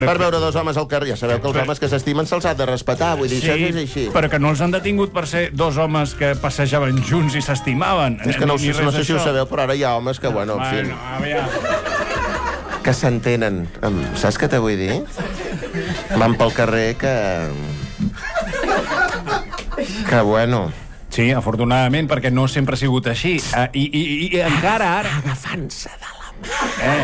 Per veure dos homes al carrer. Ja sabeu que els homes que s'estimen se'ls ha de respetar. Vull dir, això és així. Però que no els han detingut per ser dos homes que passejaven junts i s'estimaven. És que no sé si ho sabeu, però ara hi ha homes que, bueno, en fi... Que s'entenen. Saps què te vull dir? Van pel carrer que, bueno... Sí, afortunadament, perquè no sempre ha sigut així. I encara ara... Agafant-se de la mà.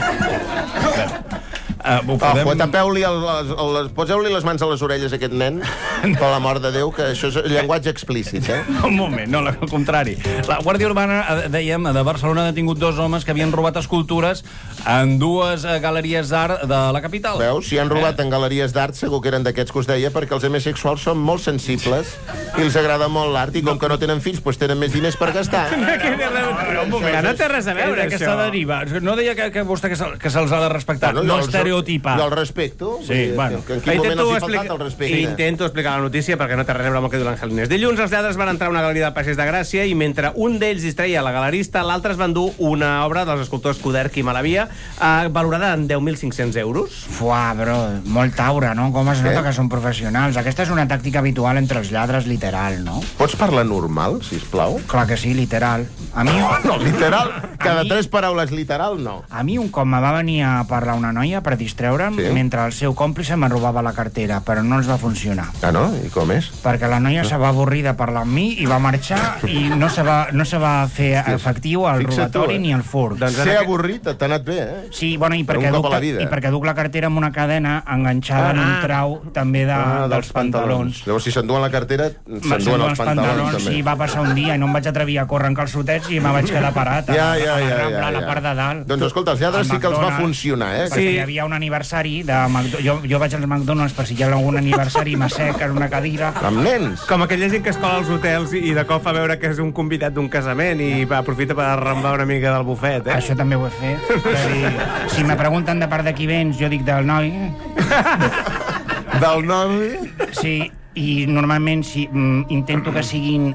Poseu-li les mans a les orelles a aquest nen, per la mort de Déu, que això és llenguatge explícit, Un moment, no, al contrari. La Guàrdia Urbana, dèiem, de Barcelona ha detingut dos homes que havien robat escultures en dues galeries d'art de la capital. Veus? Si han robat en galeries d'art, segur que eren d'aquests que us deia, perquè els homosexuals són molt sensibles i els agrada molt l'art, i com que no tenen fills, doncs tenen més diners per gastar. Que no té res a veure, això. Aquesta deriva. No deia que vostè que se'ls ha de respectar, no estereotipar. Jo el respecto. Sí, bueno. En quin moment els hi faltat el respecte? Intento explicar la notícia perquè no té res a veure amb el que diu l'Angelines. Dilluns els lladres van entrar a una galeria del Passeig de Gràcia i mentre un d'ells distreia la galerista, l'altre es va endur una obra dels escultors Coderch i Malavia valorada en 10.500 euros. Fuà, bro, molt taura, no? Com es nota que són professionals. Aquesta és una tàctica habitual entre els lladres, literal, no? Pots parlar normal, sisplau? Clar que sí, literal. A mi... No, literal. Cada tres paraules literal, no. A mi un cop me va venir a parlar una noia per distreure'm mentre el seu còmplice me robava la cartera, però no ens va funcionar. Ah, no? I com és? Perquè la noia se va avorrir de parlar amb mi i va marxar i no se va fer efectiu el robatori ni el furt. Ser avorrit t'ha anat bé, Sí, bueno, i perquè duc la cartera amb una cadena enganxada en un trau també dels pantalons. Llavors, si s'enduen la cartera, s'enduen els pantalons també. Sí, va passar un dia i no em vaig atrevir a córrer en calçotets i me vaig quedar parat a la part de dalt. Doncs escolta, els lladres sí que els va funcionar, Perquè hi havia un aniversari de jo vaig als McDonald's per si hi ha algun aniversari m'assec en una cadira. Amb nens? Com aquella gent que es cola als hotels i de cop fa veure que és un convidat d'un casament i aprofita per arrambar una mica del bufet, Això també ho he fet. Si me pregunten de part de qui vens, jo dic del noi. Del noi? Sí, i normalment intento que siguin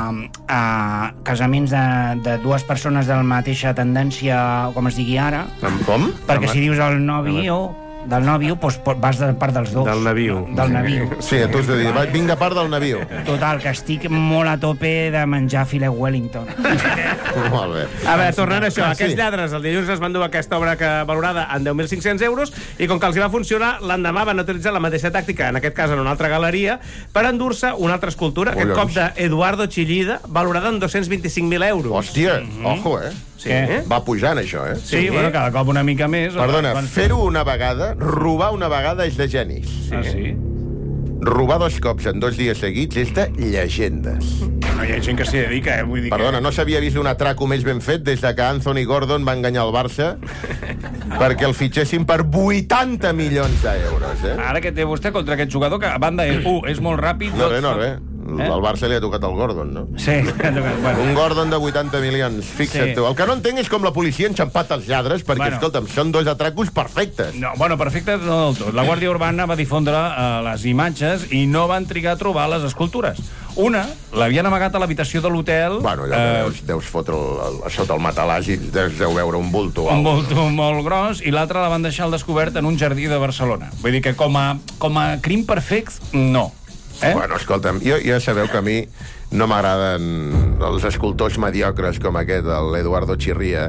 casaments de dues persones de la mateixa tendència, com es digui ara. Com? Perquè si dius el nòvio, doncs vas de part dels dos. Del naviu. Sí, tu has de dir, vinc de part del naviu. Total, que estic molt a tope de menjar filet Wellington. Molt bé. A veure, tornant a això, aquests lladres el dilluns es van dur aquesta obra valorada en 10.500 euros i com que els hi va funcionar, l'endemà van utilitzar la mateixa tàctica, en aquest cas en una altra galeria, per endur-se una altra escultura, aquest cop d'Eduardo Chillida, valorada en 225.000 euros. Hòstia, ojo, Sí. Va pujant, això, Sí, bueno, cada cop una mica més. Perdona, fer-ho una vegada, robar una vegada és de genis. Sí? Robar 2 cops en 2 dies seguits és de llegendes. No hi ha gent que s'hi dedica, vull dir. Perdona, no s'havia vist un atraco més ben fet des de que Anthony Gordon va enganyar el Barça perquè el fitxessin per 80 milions d'euros, Ara què té vostè contra aquest jugador, que a banda és molt ràpid... No res. Al Barça li ha tocat el Gordon, no? Sí, ha tocat. Un Gordon de 80 milions, fixa't tu. El que no entenc és com la policia ha enxampat els lladres, perquè, escolta'm, són 2 atracos perfectes. No, bueno, perfectes no del tot. La Guàrdia Urbana va difondre les imatges i no van trigar a trobar les escultures. Una l'havien amagat a l'habitació de l'hotel... Bueno, allò deus fotre sota el matalàs i deu veure un bulto. Un bulto molt gros, i l'altra la van deixar al descobert en un jardí de Barcelona. Vull dir que com a crim perfect, no. Bueno, escolta'm, ja sabeu que a mi no m'agraden els escultors mediocres com aquest, l'Eduardo Chillida.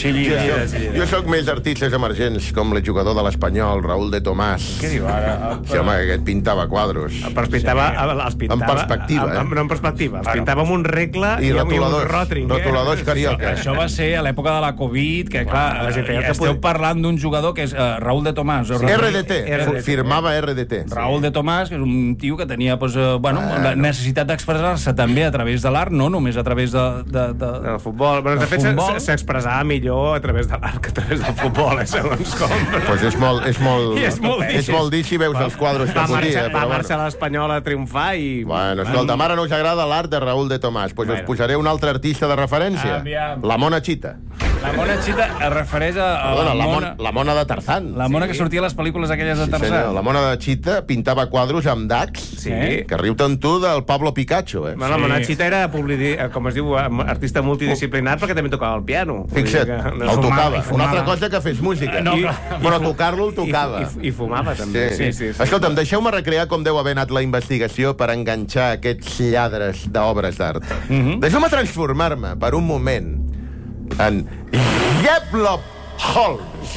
Jo sóc més artistes emergents, com el jugador de l'Espanyol, Raúl de Tomàs. Què diu ara? Sí, home, aquest pintava quadros. Els pintava en perspectiva. No en perspectiva, els pintava amb un regle i un rotring. Rotuladors carioca. Això va ser a l'època de la Covid, que clar, esteu parlant d'un jugador que és Raúl de Tomàs. RDT, firmava RDT. Raúl de Tomàs, que és un tio que tenia la necessitat d'expressar-se també a través de l'art, no només a través del futbol. Però de fet s'expressava millor a través de l'art que a través del futbol, segons com. Doncs és molt dir si veus els quadros que fotia. Va marxar l'Espanyol a triomfar i... Bueno, escolta, ara no us agrada l'art de Raúl de Tomàs. Doncs us posaré un altre artista de referència. La Mona Chita. La mona Chita es refereix a la mona de Tarzan. La mona que sortia a les pel·lícules aquelles de Tarzan. Senyor, la mona de Chita pintava quadros amb Dax, que riu-te'n tu del Pablo Picacho. La mona Chita era, com es diu, artista multidisciplinar perquè també tocava el piano. Fixa't, el tocava. Una altra cosa que fes música. Però tocar-lo el tocava. I fumava, també. Escolta'm, deixeu-me recrear com deu haver anat la investigació per enganxar aquests lladres d'obres d'art. Deixeu-me transformar-me per un moment en Sherlock Holmes.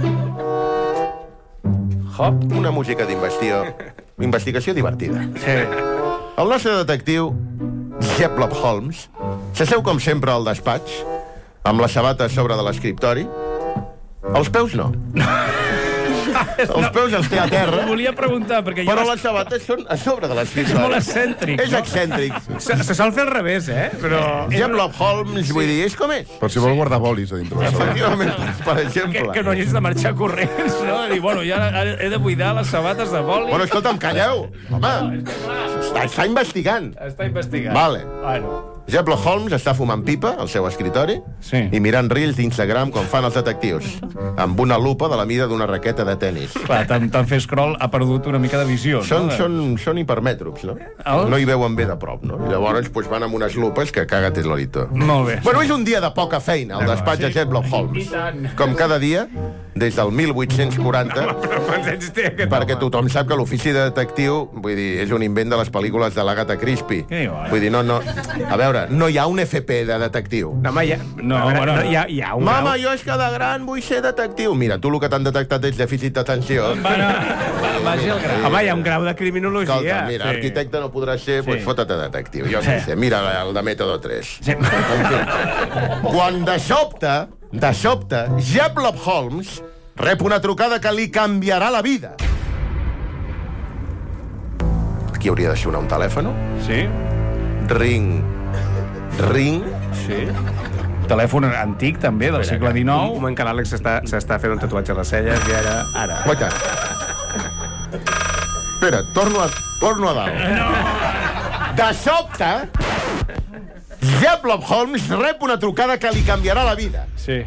Una música d'investigació divertida. El nostre detectiu, Sherlock Holmes, s'asseu com sempre al despatx, amb les sabates sobre de l'escriptori. Els peus no. Els peus els té a terra. Volia preguntar, perquè però les sabates són a sobre de l'escriptori. És molt excèntric. És excèntric. Se sol fer al revés, però... Sherlock Holmes, vull dir, és com és. Per si vol guardar bolis a dintre. Efectivament, per exemple. Que no hagis de marxar corrents, no? De dir, bueno, ja he de buidar les sabates de bolis. Bueno, escolta'm, calleu. Home, està investigant. Està investigant. Vale. Bueno. Sherlock Holmes està fumant pipa al seu escritori i mirant reels d'Instagram com fan els detectius, amb una lupa de la mida d'una raqueta de tennis. Clar, tant fer scroll ha perdut una mica de visió, no? Són hipermètrops, no? No hi veuen bé de prop, no? I llavors van amb unes lupes que caga't és l'orito. Molt bé. Bueno, és un dia de poca feina al despatx de Sherlock Holmes. Com cada dia, des del 1840, perquè tothom sap que l'ofici de detectiu, vull dir, és un invent de les pel·lícules de l'Agatha Christie. Vull dir, no... A veure, no hi ha un FP de detectiu. No, home, hi ha un... Mama, jo és que de gran vull ser detectiu. Mira, tu el que t'han detectat és dèficit d'atenció. Vagi al grau. Home, hi ha un grau de criminologia. Escolta, mira, arquitecte no podràs ser, doncs fota-te detectiu. Jo què sé, mira el de Método 3. Quan de sobte, Sherlock Holmes rep una trucada que li canviarà la vida. Aquí hauria de sonar un telèfon? Sí. Ring. Sí. Telèfon antic, també, del segle XIX. Un moment que l'Àlex s'està fent un tatuatge a les celles i ara... Guaita. Espera, torno a dalt. No. De sobte, Sherlock Holmes rep una trucada que li canviarà la vida. Sí.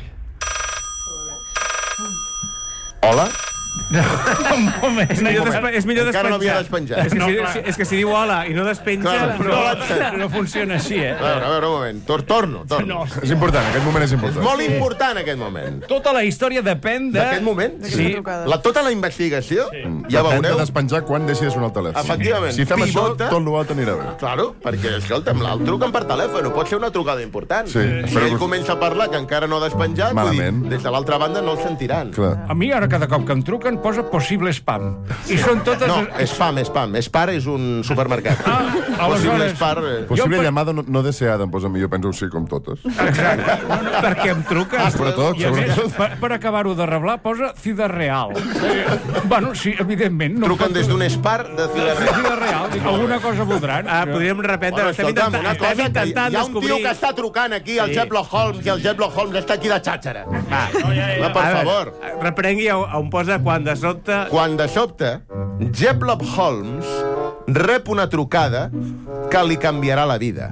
Hola? Un moment. És millor despenjar. Encara no havia despenjat. És que si diu hola i no despenja... No funciona així, A veure, un moment. Torno. És important, aquest moment és important. És molt important, aquest moment. Tota la història depèn d'aquest moment? Sí. Tota la investigació? Ja veureu. Depèn de despenjar quan deixi de sonar el telèfon. Efectivament. Si fem això, tot l'altre anirà bé. Claro, perquè, escolta'm, el truquen per telèfon. Pot ser una trucada important. Sí. Si ell comença a parlar que encara no ha despenjat, des de l'altra banda no el sentiran. A mi, ara, cada cop que em truquen, posa possible spam. I són totes... No, spam. Spar és un supermercat. Possible spar... Possible llamada no deseada, em posa a mi, jo penso sí, com totes. Exacte. Perquè em truques... Sobretot. Per acabar-ho de reblar, posa Ciudad Real. Bueno, sí, evidentment. Truquen des d'un spar de Ciudad Real. Ciudad Real. Alguna cosa voldran. Podríem repetir. Escolta'm, una cosa, hi ha un tio que està trucant aquí, el Sherlock Holmes, i el Sherlock Holmes està aquí de xàxera. Per favor. Reprengui on posa quan de sobte... Quan de sobte, Sherlock Holmes rep una trucada que li canviarà la vida.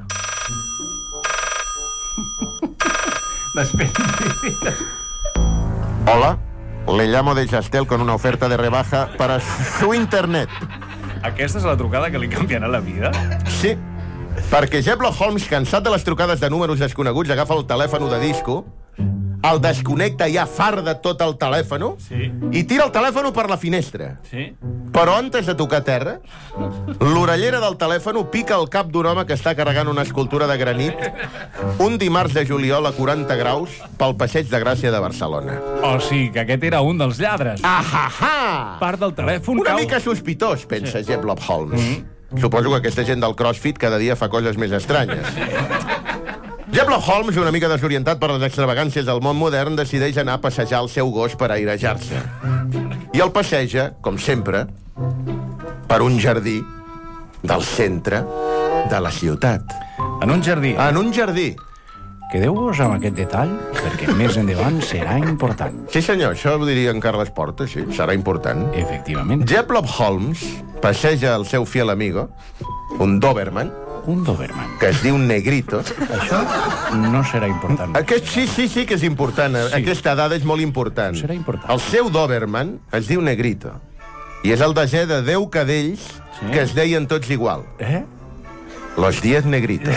Hola, le llamo de Jastel con una oferta de rebaja para su internet. Aquesta és la trucada que li canviarà la vida? Sí, perquè Sherlock Holmes, cansat de les trucades de números desconeguts, agafa el telèfon de disco, el desconnecta ja far de tot el telèfon i tira el telèfon per la finestra. Sí. Però antes de tocar terra, l'orellera del telèfon pica el cap d'un home que està carregant una escultura de granit un dimarts de juliol a 40 graus pel Passeig de Gràcia de Barcelona. O sigui, que aquest era un dels lladres. Ahaha! Part del telèfon Una mica sospitós, pensa Sherlock Holmes. Suposo que aquesta gent del CrossFit cada dia fa coses més estranyes. Sherlock Holmes, una mica desorientat per les extravagàncies del món modern, decideix anar a passejar el seu gos per airejar-se. I el passeja, com sempre, per un jardí del centre de la ciutat. En un jardí? En un jardí. Quedeu-vos amb aquest detall, perquè més endavant serà important. Sí, senyor, això ho diria en Carles Porta, sí, serà important. Efectivament. Sherlock Holmes passeja el seu fiel amigo, un Doberman, Un Doberman. Que es diu Negrito. Això no serà important. Sí que és important. Aquesta dada és molt important. Serà important. El seu Doberman es diu Negrito. I és el desè de 10 cadells que es deien tots igual. Los 10 Negritos.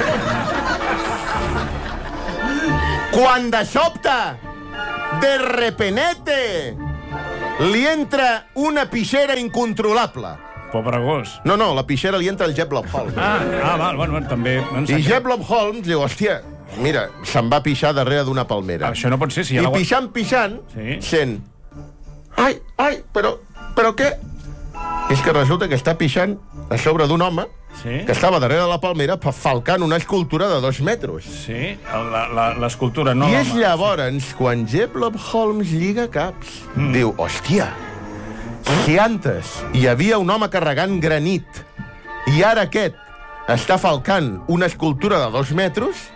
Quan de sobte, de repenete, li entra una pixera incontrolable. Pobre gos. No, la pixera li entra al Jeb Holmes. Val, bueno, també... I Jeb Holmes diu, hòstia, mira, se'n va pixar darrere d'una palmera. Això no pot ser, si I pixant, sent... Ai, però què? És que resulta que està pixant a sobre d'un home que estava darrere de la palmera falcant una escultura de 2 metres. Sí, l'escultura, no I és llavors quan Jeb Holmes lliga caps. Diu, hòstia, si antes hi havia un home carregant granit i ara aquest està falcant una escultura de 2 metres,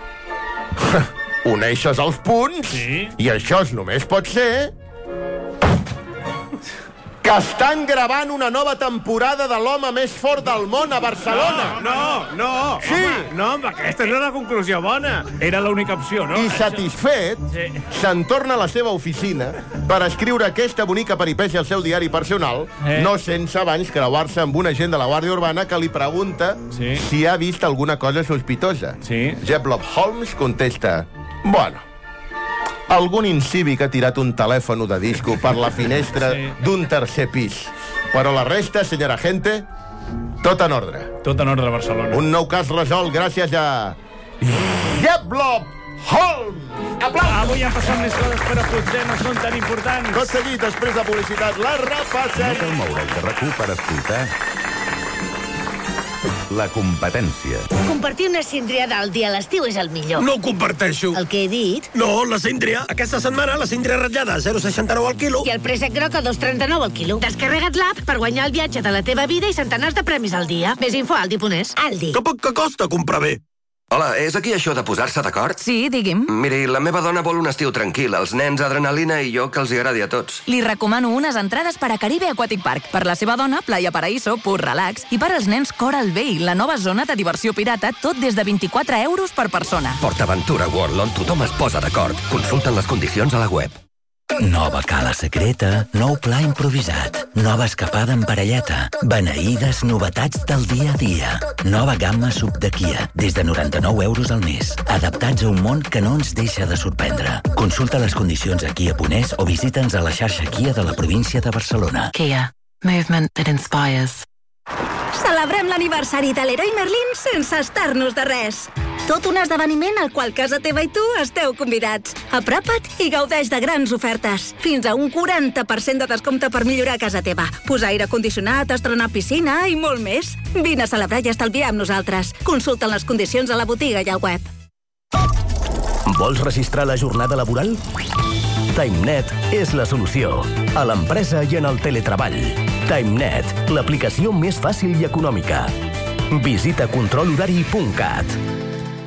uneixes els punts i això només pot ser que estan gravant una nova temporada de l'home més fort del món a Barcelona. No. Sí. Home, no, aquesta no és una conclusió bona. Era l'única opció, no? I satisfet, se'n torna a la seva oficina per escriure aquesta bonica peripècia al seu diari personal, no sense abans creuar-se amb un agent de la Guàrdia Urbana que li pregunta si ha vist alguna cosa sospitosa. Jeb Holmes contesta, bueno, algun incívic ha tirat un telèfon de disco per la finestra d'un tercer pis. Però la resta, senyora agente, tot en ordre. Tot en ordre, Barcelona. Un nou cas resolt gràcies a Jeb Holmes. Aplausos! Avui han passat més coses, però potser no són tan importants. Tot seguit, després de publicitat, la repassem. No cal moure el RAC1 per escoltar la competència. Compartir una síndria al dia a l'estiu és el millor. No ho comparteixo. El que he dit? No, la síndria. Aquesta setmana la síndria ratllada a 0,69 al quilo. I el préssec groc a 2,39 al quilo. Descarrega't l'app per guanyar el viatge de la teva vida i centenars de premis al dia. Més info a Aldi.es. Aldi. Que poc que costa comprar bé. Hola, és aquí això de posar-se d'acord? Sí, digui'm. Miri, la meva dona vol un estiu tranquil, els nens adrenalina i jo que els hi agradi a tots. Li recomano unes entrades per a Caribe Aquatic Park. Per la seva dona, Playa Paraíso, pur relax. I per als nens, Coral Bay, la nova zona de diversió pirata, tot des de 24 euros per persona. PortAventura World, on tothom es posa d'acord. Consulten les condicions a la web. Nova cala secreta, nou pla improvisat, nova escapada en parelleta, beneïdes novetats del dia a dia. Nova gamma sub de Kia, des de 99 euros al mes, adaptats a un món que no ens deixa de sorprendre. Consulta les condicions a Kia.es o visita'ns a la xarxa Kia de la província de Barcelona. Kia. Movement that inspires. Celebrem l'aniversari de l'heroi Merlin sense estar-nos de res. Tot un esdeveniment al qual casa teva i tu esteu convidats. Apropa't i gaudeix de grans ofertes. Fins a un 40% de descompte per millorar casa teva. Posar aire condicionat, estrenar piscina i molt més. Vine a celebrar i estalviar amb nosaltres. Consulta les condicions a la botiga i al web. Vols registrar la jornada laboral? TimeNet és la solució. A l'empresa i en el teletreball. TimeNet, l'aplicació més fàcil i econòmica. Visita controlhorari.cat.